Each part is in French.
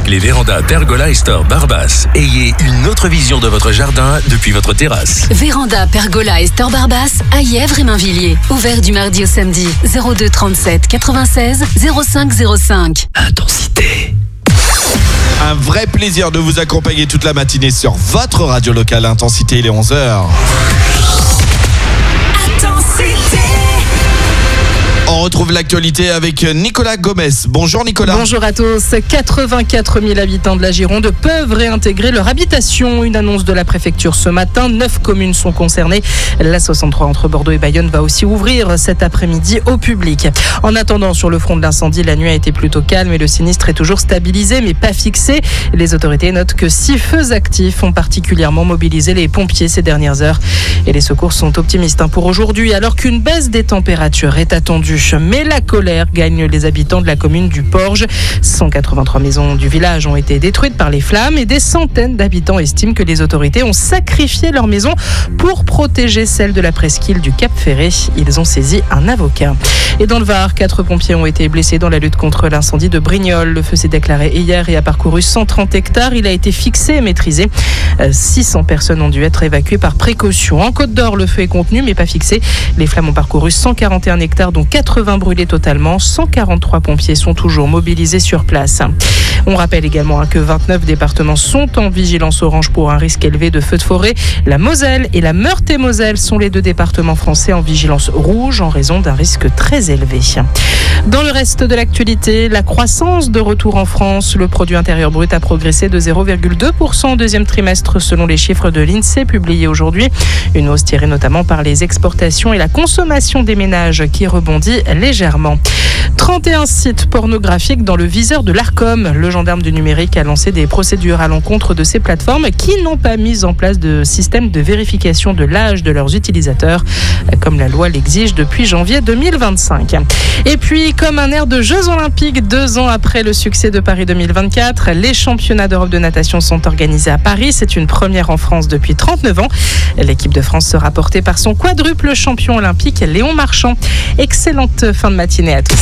Avec les vérandas Pergola et Store Barbas, ayez une autre vision de votre jardin depuis votre terrasse. Véranda Pergola et Store Barbas à Yèvres et Mainvilliers. Ouvert du mardi au samedi. 02 37 96 05 05. Intensité. Un vrai plaisir de vous accompagner toute la matinée sur votre radio locale Intensité, il est 11h. On retrouve l'actualité avec Nicolas Gomez. Bonjour Nicolas. Bonjour à tous. 84 000 habitants de la Gironde peuvent réintégrer leur habitation. Une annonce de la préfecture ce matin. 9 communes sont concernées. La 63 entre Bordeaux et Bayonne va aussi ouvrir cet après-midi au public. En attendant, sur le front de l'incendie, la nuit a été plutôt calme et le sinistre est toujours stabilisé mais pas fixé. Les autorités notent que 6 feux actifs ont particulièrement mobilisé les pompiers ces dernières heures. Et les secours sont optimistes pour aujourd'hui alors qu'une baisse des températures est attendue. Mais la colère gagne les habitants de la commune du Porge. 183 maisons du village ont été détruites par les flammes et des centaines d'habitants estiment que les autorités ont sacrifié leurs maisons pour protéger celles de la presqu'île du Cap Ferré. Ils ont saisi un avocat. Et dans le Var, 4 pompiers ont été blessés dans la lutte contre l'incendie de Brignoles. Le feu s'est déclaré hier et a parcouru 130 hectares. Il a été fixé et maîtrisé. 600 personnes ont dû être évacuées par précaution. En Côte d'Or, le feu est contenu mais pas fixé. Les flammes ont parcouru 141 hectares dont 80 brûlés totalement. 143 pompiers sont toujours mobilisés sur place. On rappelle également que 29 départements sont en vigilance orange pour un risque élevé de feux de forêt. La Moselle et la Meurthe-et-Moselle sont les 2 départements français en vigilance rouge en raison d'un risque très élevé. Dans le reste de l'actualité, la croissance de retour en France. Le produit intérieur brut a progressé de 0,2% au deuxième trimestre selon les chiffres de l'INSEE publiés aujourd'hui. Une hausse tirée notamment par les exportations et la consommation des ménages qui rebondit légèrement. 31 sites pornographiques dans le viseur de l'Arcom. Le gendarme du numérique a lancé des procédures à l'encontre de ces plateformes qui n'ont pas mis en place de système de vérification de l'âge de leurs utilisateurs, comme la loi l'exige depuis janvier 2025. Et puis, comme un air de Jeux Olympiques, 2 ans après le succès de Paris 2024, les championnats d'Europe de natation sont organisés à Paris. C'est une première en France depuis 39 ans. L'équipe de France sera portée par son quadruple champion olympique, Léon Marchand. Excellente fin de matinée à tous.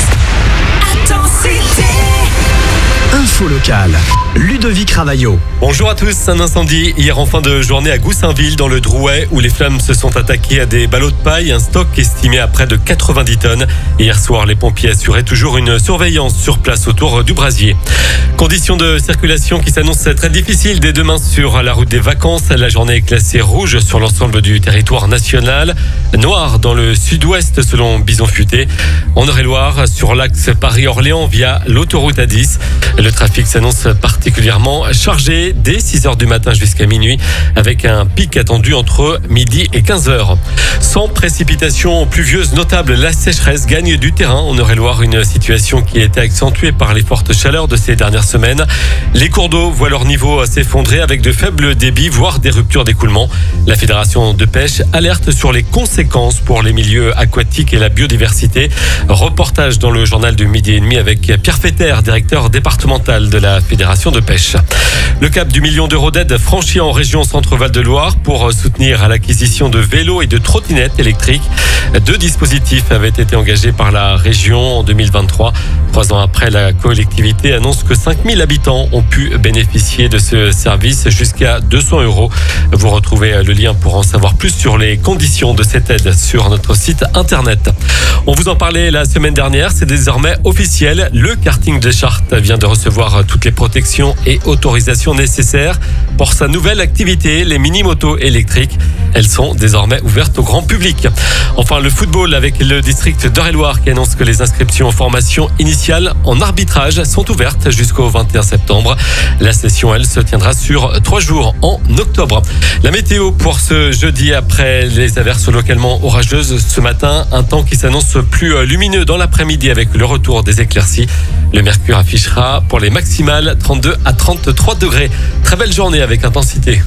Info locale. Ludovic Ravaillot. Bonjour à tous. Un incendie hier en fin de journée à Goussainville dans le Drouais où les flammes se sont attaquées à des ballots de paille, un stock estimé à près de 90 tonnes. Hier soir, les pompiers assuraient toujours une surveillance sur place autour du brasier. Conditions de circulation qui s'annoncent très difficiles dès demain sur la route des vacances. La journée est classée rouge sur l'ensemble du territoire national. Noir dans le sud-ouest selon Bison Futé. En Eure-et-Loire, sur l'axe Paris-Orléans via l'autoroute A10. Le trafic s'annonce particulièrement chargé dès 6h du matin jusqu'à minuit avec un pic attendu entre midi et 15h. Sans précipitations pluvieuses notables, la sécheresse gagne du terrain en Eure-et-Loire, une situation qui a été accentuée par les fortes chaleurs de ces dernières semaines. Les cours d'eau voient leur niveau s'effondrer avec de faibles débits, voire des ruptures d'écoulement. La Fédération de pêche alerte sur les conséquences pour les milieux aquatiques et la biodiversité. Reportage dans le journal du midi et demi avec Pierre Fetter, directeur départemental de la Fédération de pêche. Le cap du million d'euros d'aide franchi en région Centre-Val de Loire pour soutenir à l'acquisition de vélos et de trottinettes électriques. 2 dispositifs avaient été engagés par la région en 2023. 3 ans après, la collectivité annonce que 5000 habitants ont pu bénéficier de ce service jusqu'à 200 €. Vous retrouvez le lien pour en savoir plus sur les conditions de cette aide sur notre site internet. On vous en parlait la semaine dernière, c'est désormais officiel. Le karting de Chartres vient de recevoir toutes les protections et autorisations nécessaires pour sa nouvelle activité, les mini-motos électriques. Elles sont désormais ouvertes au grand public. Enfin, le football avec le district d'Eure-et-Loire qui annonce que les inscriptions en formation initiale en arbitrage sont ouvertes jusqu'au 21 septembre. La session, elle, se tiendra sur 3 jours en octobre. La météo pour ce jeudi après les averses localement orageuses ce matin. Un temps qui s'annonce plus lumineux dans l'après-midi avec le retour des éclaircies. Le mercure affichera pour les maximales 32 à 33 degrés. Très belle journée avec Intensité.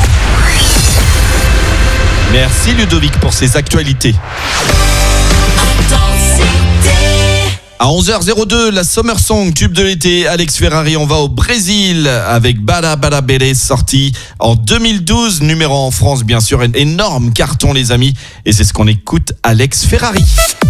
Merci Ludovic pour ces actualités. À 11h02, la Summer Song, tube de l'été, Alex Ferrari, on va au Brésil avec Bada Bada Bele, sorti en 2012, numéro en France bien sûr, un énorme carton les amis, et c'est ce qu'on écoute, Alex Ferrari.